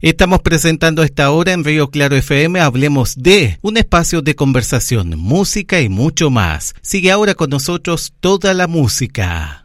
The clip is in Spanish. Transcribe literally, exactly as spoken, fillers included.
Estamos presentando a esta hora en Río Claro F M Hablemos de, un espacio de conversación, música y mucho más. Sigue ahora con nosotros toda la música.